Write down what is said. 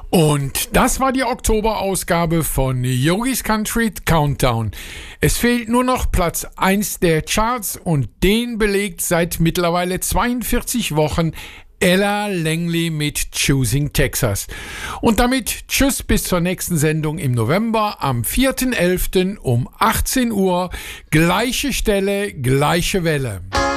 Und das war die Oktoberausgabe von Yogis Country Countdown. Es fehlt nur noch Platz 1 der Charts und den belegt seit mittlerweile 42 Wochen Ella Langley mit Choosing Texas. Und damit tschüss bis zur nächsten Sendung im November am 4.11. um 18 Uhr. Gleiche Stelle, gleiche Welle.